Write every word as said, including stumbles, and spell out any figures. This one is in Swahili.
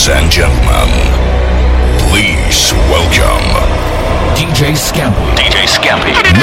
Ladies and gentlemen, please welcome D J Scampy. D J Scampy.